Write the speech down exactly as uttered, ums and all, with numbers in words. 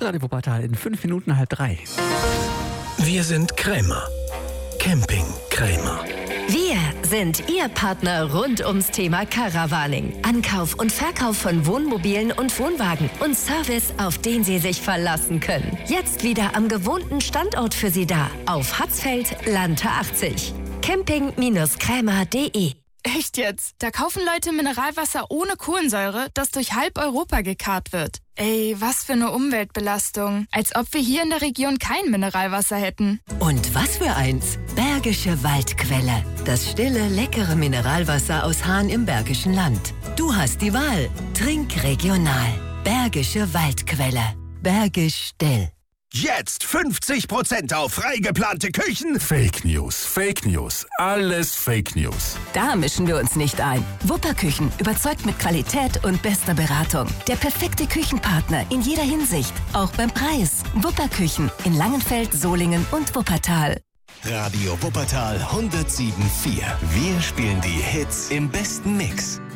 Radio Wuppertal in fünf Minuten halb drei. Wir sind Krämer. Camping Krämer. Wir sind Ihr Partner rund ums Thema Caravaning. Ankauf und Verkauf von Wohnmobilen und Wohnwagen und Service, auf den Sie sich verlassen können. Jetzt wieder am gewohnten Standort für Sie da. Auf Hatzfeld, Lante achtzig. camping Krämer punkt de. Echt jetzt? Da kaufen Leute Mineralwasser ohne Kohlensäure, das durch halb Europa gekarrt wird. Ey, was für eine Umweltbelastung. Als ob wir hier in der Region kein Mineralwasser hätten. Und was für eins? Bergische Waldquelle. Das stille, leckere Mineralwasser aus Hahn im Bergischen Land. Du hast die Wahl. Trink regional. Bergische Waldquelle. Bergisch still. Jetzt fünfzig Prozent auf frei geplante Küchen. Fake News, Fake News, alles Fake News. Da mischen wir uns nicht ein. Wupperküchen überzeugt mit Qualität und bester Beratung. Der perfekte Küchenpartner in jeder Hinsicht, auch beim Preis. Wupperküchen in Langenfeld, Solingen und Wuppertal. Radio Wuppertal hundertsieben Komma vier. Wir spielen die Hits im besten Mix.